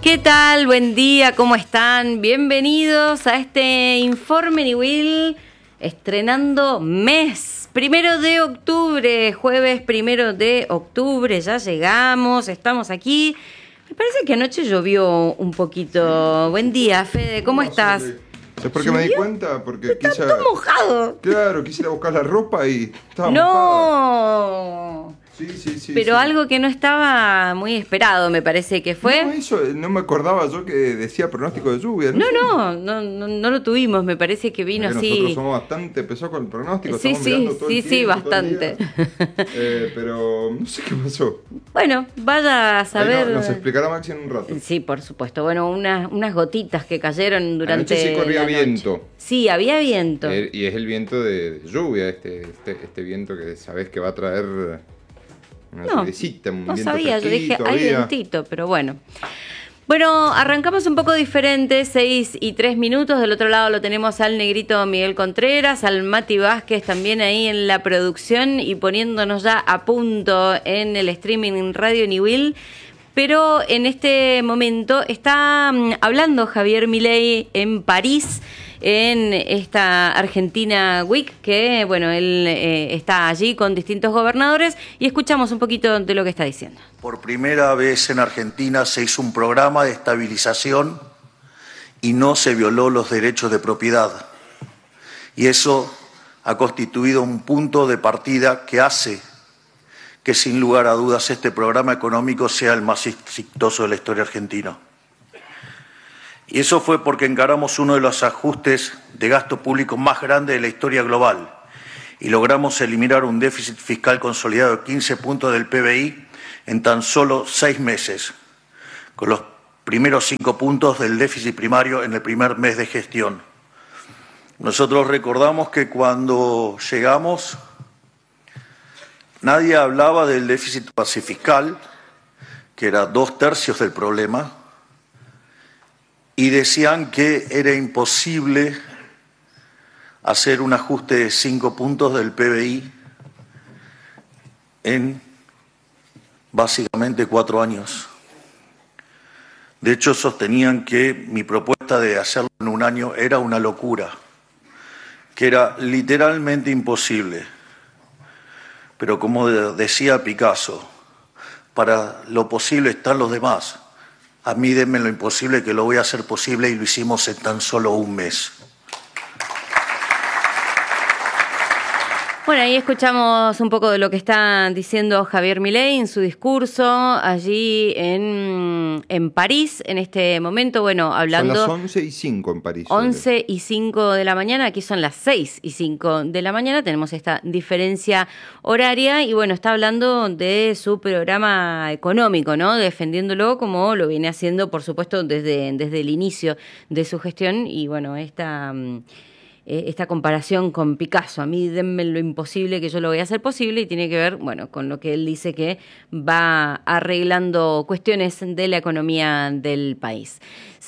¿Qué tal? Buen día, ¿cómo están? Bienvenidos a este Informe Niwil, estrenando mes. 1 de octubre, jueves 1 de octubre, ya llegamos, estamos aquí. Me parece que anoche llovió un poquito. Buen día, Fede, ¿cómo estás? ¿Sabes por qué me di cuenta? Porque Está todo mojado. Claro, quise ir a buscar la ropa y estaba mojada. ¡No! Sí. Pero algo que no estaba muy esperado, me parece que fue. No, eso no me acordaba yo que decía pronóstico de lluvia. No lo tuvimos, me parece que vino así. Nosotros somos bastante pesados con el pronóstico, Sí, estamos mirando todo el tiempo, bastante. Pero no sé qué pasó. Bueno, vaya a saber. Nos explicará Maxi en un rato. Sí, por supuesto. Bueno, unas gotitas que cayeron durante. Anoche sí corría viento. Sí, había viento. Y es el viento de lluvia, este viento que sabés que va a traer una lluviecita, un no viento sabía, yo dije, fresquito, hay vientito, pero bueno. Bueno, arrancamos un poco diferente, 6:03. Del otro lado lo tenemos al negrito Miguel Contreras, al Mati Vázquez también ahí en la producción y poniéndonos ya a punto en el streaming en Radio Niwil. Pero en este momento está hablando Javier Milei en París, en esta Argentina Week, que bueno, él está allí con distintos gobernadores y escuchamos un poquito de lo que está diciendo. Por primera vez en Argentina se hizo un programa de estabilización y no se violó los derechos de propiedad. Y eso ha constituido un punto de partida que hace que sin lugar a dudas este programa económico sea el más exitoso de la historia argentina. Y eso fue porque encaramos uno de los ajustes de gasto público más grandes de la historia global y logramos eliminar un déficit fiscal consolidado de 15 puntos del PBI en tan solo 6 meses, con los primeros 5 puntos del déficit primario en el primer mes de gestión. Nosotros recordamos que cuando llegamos nadie hablaba del déficit fiscal, que era 2/3 del problema, y decían que era imposible hacer un ajuste de 5 puntos del PBI en básicamente 4 años. De hecho, sostenían que mi propuesta de hacerlo en un año era una locura, que era literalmente imposible. Pero como decía Picasso, para lo posible están los demás. A mí denme lo imposible que lo voy a hacer posible y lo hicimos en tan solo un mes. Bueno, ahí escuchamos un poco de lo que está diciendo Javier Milei en su discurso allí en París en este momento. Bueno, hablando. Son las 11:05 en París. 11:05 de la mañana, aquí son las 6:05 de la mañana, tenemos esta diferencia horaria y bueno, está hablando de su programa económico, ¿no? Defendiéndolo como lo viene haciendo, por supuesto, desde el inicio de su gestión y bueno, esta comparación con Picasso, a mí denme lo imposible que yo lo voy a hacer posible y tiene que ver, bueno, con lo que él dice que va arreglando cuestiones de la economía del país.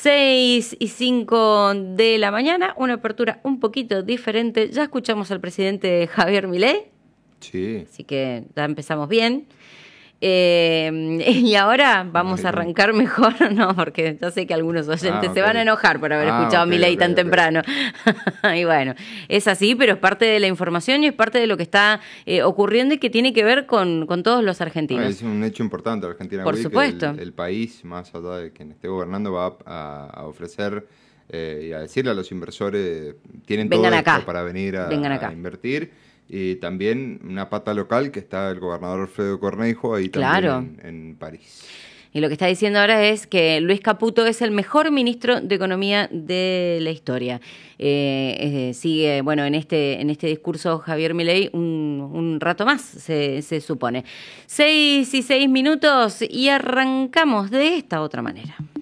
6:05 de la mañana, una apertura un poquito diferente. Ya escuchamos al presidente Javier Milei. Sí. Así que ya empezamos bien. Y ahora vamos a arrancar mejor, ¿no? Porque ya sé que algunos oyentes se van a enojar por haber escuchado a Milei tan temprano. Y bueno, es así, pero es parte de la información y es parte de lo que está ocurriendo y que tiene que ver con todos los argentinos. Es un hecho importante Argentina. Por supuesto. El país, más allá de quien esté gobernando, va a ofrecer y a decirle a los inversores, tienen todo esto para venir a invertir. Y también una pata local que está el gobernador Alfredo Cornejo ahí también en París. Y lo que está diciendo ahora es que Luis Caputo es el mejor ministro de Economía de la historia. Sigue, bueno, en este discurso Javier Milei un rato más, se supone. 6:06 y arrancamos de esta otra manera.